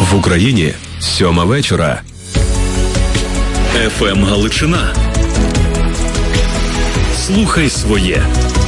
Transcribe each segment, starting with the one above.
В Україні 7 вечора. ФМ Галичина. Слухай своє.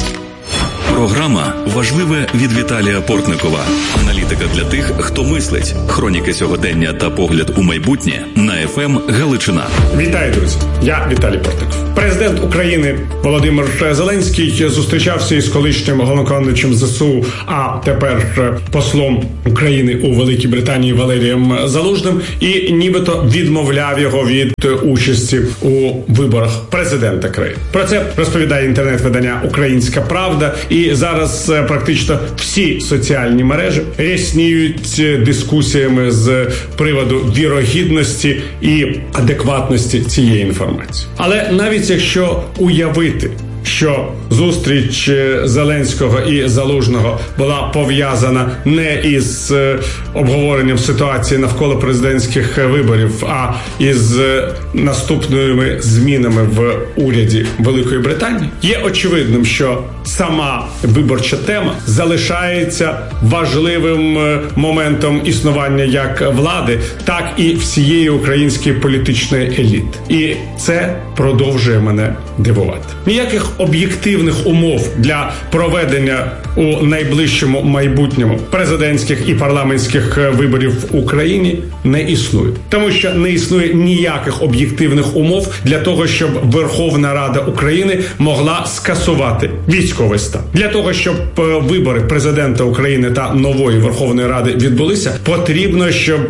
Програма «Важливе» від Віталія Портникова. Аналітика для тих, хто мислить. Хроніки сьогодення та погляд у майбутнє на ФМ Галичина. Вітаю, друзі. Я Віталій Портников. Президент України Володимир Зеленський зустрічався із колишнім головнокомандуючим ЗСУ, а тепер послом України у Великій Британії Валерієм Залужним і нібито відмовляв його від участі у виборах президента країни. Про це розповідає інтернет-видання «Українська правда». І зараз практично всі соціальні мережі рясніють дискусіями з приводу вірогідності і адекватності цієї інформації. Але навіть якщо уявити, що зустріч Зеленського і Залужного була пов'язана не із обговоренням ситуації навколо президентських виборів, а із наступними змінами в уряді Великої Британії, є очевидним, що сама виборча тема залишається важливим моментом існування як влади, так і всієї української політичної еліти. І це продовжує мене дивувати. Ніяких об'єктивних умов для проведення у найближчому майбутньому президентських і парламентських виборів в Україні не існує. Тому що не існує ніяких об'єктивних умов для того, щоб Верховна Рада України могла скасувати військовий стан. Для того, щоб вибори президента України та нової Верховної Ради відбулися, потрібно, щоб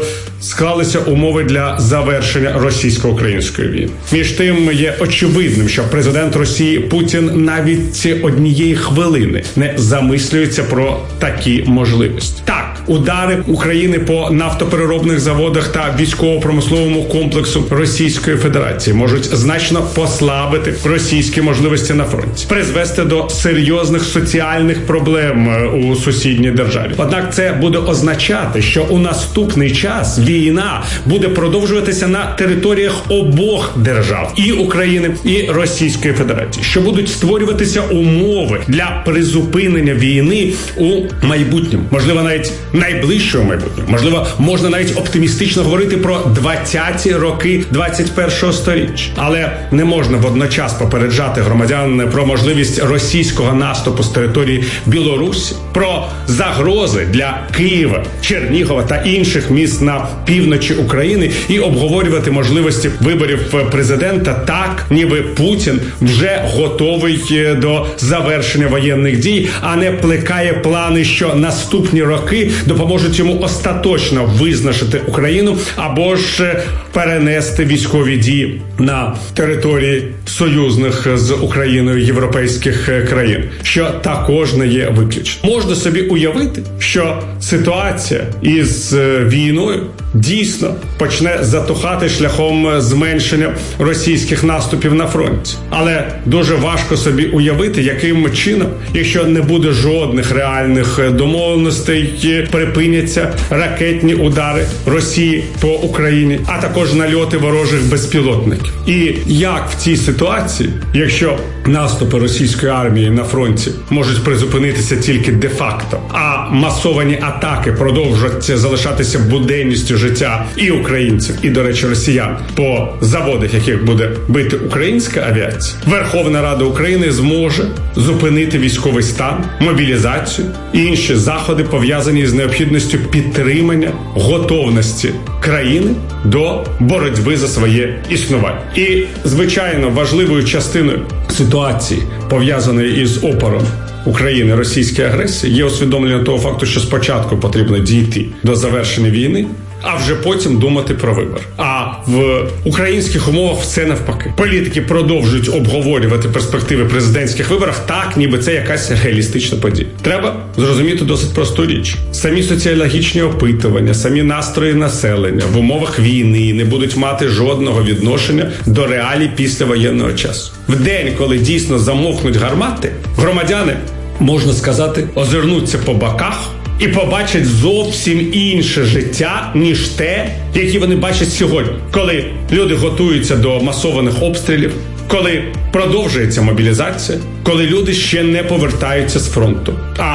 склалися умови для завершення російсько-української війни. Між тим, є очевидним, що президент Росії Путін навіть однієї хвилини не замислюється про такі можливості. Так, удари України по нафтопереробних заводах та військово-промисловому комплексу Російської Федерації можуть значно послабити російські можливості на фронті, призвести до серйозних соціальних проблем у сусідній державі. Однак це буде означати, що у наступний час війна буде продовжуватися на територіях обох держав, і України, і Російської Федерації, що будуть створюватися умови для призупинення війни у майбутньому, можливо, навіть найближчому майбутньому. Можливо, можна навіть оптимістично говорити про 20-ті роки 21-го сторіччя. Але не можна водночас попереджати громадян про можливість російського наступу з території Білорусі, про загрози для Києва, Чернігова та інших міст на півночі України і обговорювати можливості виборів президента так, ніби Путін вже готовий до завершення воєнних дій, а не плекає плани, що наступні роки допоможуть йому остаточно визначити Україну або ж перенести військові дії на території союзних з Україною європейських країн, що також не є виключно. Можна собі уявити, що ситуація із війною дійсно почне затухати шляхом зменшення російських наступів на фронті. Але дуже важко собі уявити, яким чином, якщо не буде жодних реальних домовленостей, припиняться ракетні удари Росії по Україні, а також нальоти ворожих безпілотників. І як в цій ситуації, якщо наступи російської армії на фронті можуть призупинитися тільки де-факто, а масовані атаки продовжують залишатися буденністю життя і українців, і, до речі, росіян, по заводах, яких буде бити українська авіація, Верховна Рада України зможе зупинити військовий стан, мобілізацію і інші заходи, пов'язані з необхідністю підтримання готовності країни до боротьби за своє існування. І, звичайно, важливою частиною ситуації, пов'язаної із опором України російської агресії, є усвідомлення того факту, що спочатку потрібно дійти до завершення війни, а вже потім думати про вибори. А в українських умовах все навпаки. Політики продовжують обговорювати перспективи президентських виборів так, ніби це якась реалістична подія. Треба зрозуміти досить просту річ. Самі соціологічні опитування, самі настрої населення в умовах війни не будуть мати жодного відношення до реалій післявоєнного часу. В день, коли дійсно замовкнуть гармати, громадяни, можна сказати, озирнуться по боках і побачать зовсім інше життя, ніж те, яке вони бачать сьогодні, коли люди готуються до масованих обстрілів, коли продовжується мобілізація, коли люди ще не повертаються з фронту. А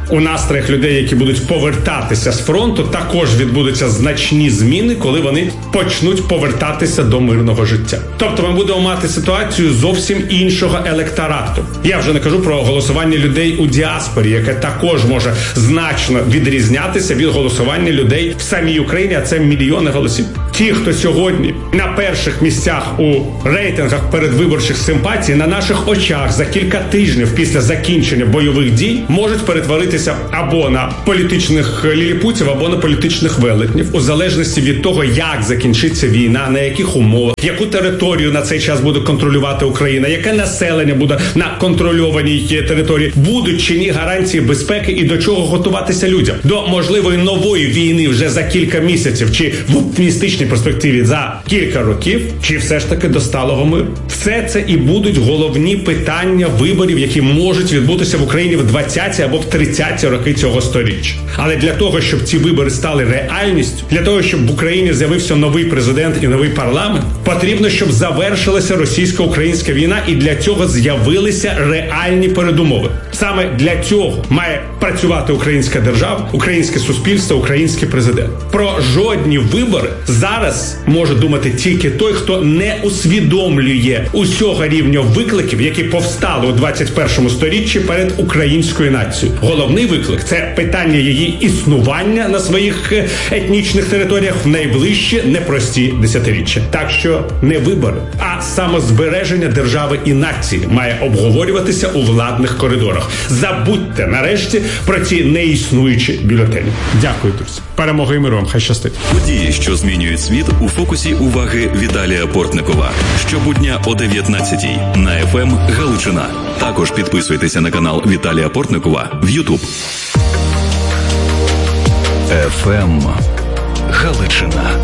у настроях людей, які будуть повертатися з фронту, також відбудуться значні зміни, коли вони почнуть повертатися до мирного життя. Тобто ми будемо мати ситуацію зовсім іншого електорату. Я вже не кажу про голосування людей у діаспорі, яке також може значно відрізнятися від голосування людей в самій Україні, а це мільйони голосів. Ті, хто сьогодні на перших місцях у рейтингах передвиборчих симпатій, на наших очах за кілька тижнів після закінчення бойових дій можуть перетворитися або на політичних ліліпутів, або на політичних велетнів, у залежності від того, як закінчиться війна, на яких умовах, яку територію на цей час буде контролювати Україна, яке населення буде на контрольованій території, будуть чи ні гарантії безпеки і до чого готуватися людям. До можливої нової війни вже за кілька місяців, чи в оптимістичній перспективі за кілька років, чи все ж таки до сталого миру. Все це і будуть головні питання виборів, які можуть відбутися в Україні в 20-ті або в 30-ті роки цього сторіччя. Але для того, щоб ці вибори стали реальністю, для того, щоб в Україні з'явився новий президент і новий парламент, потрібно, щоб завершилася російсько-українська війна, і для цього з'явилися реальні передумови. Саме для цього має працювати українська держава, українське суспільство, український президент. Про жодні вибори зараз може думати тільки той, хто не усвідомлює усього рівня викликів, які повстали у 21 сторіччі перед українською нацією. Головний виклик – це питання її існування на своїх етнічних територіях в найближчі непрості десятиріччя. Так що не вибори, а самозбереження держави і нації має обговорюватися у владних коридорах. Забудьте нарешті про ці неіснуючі бюлетені. Дякую, друзі. Перемоги і миру вам. Хай щастить. Події, що змінюють світ, у фокусі уваги Віталія Портникова. Щобудня о 19-й на ФМ Галичина. Також підписуйтеся на канал Віталія Портникова в YouTube. ФМ Галичина.